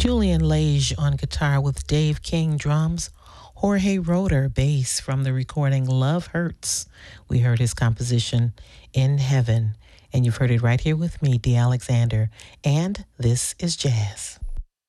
Julian Lage on guitar with Dave King drums, Jorge Roeder bass from the recording Love Hurts. We heard his composition In Heaven, and you've heard it right here with me, Dee Alexander, and this is Jazz.